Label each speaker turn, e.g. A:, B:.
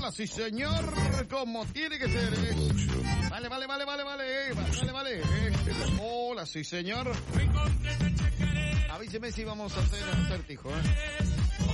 A: Hola, sí señor, como tiene que ser. Vale. Hola, sí señor. Avíseme si vamos a hacer acertijo,